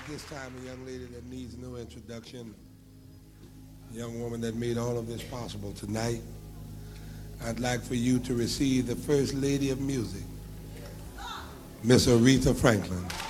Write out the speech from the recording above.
At this time, a young lady that needs no introduction, a young woman that made all of this possible tonight. I'd like for you to receive the First Lady of Music, Miss Aretha Franklin.